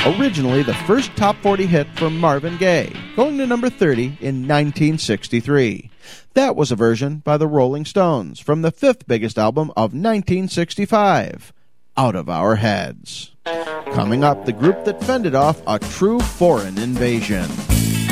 originally the first top 40 hit for Marvin Gaye, going to number 30 in 1963. That was a version by the Rolling Stones from the fifth biggest album of 1965, Out of Our Heads. Coming up, the group that fended off a true foreign invasion.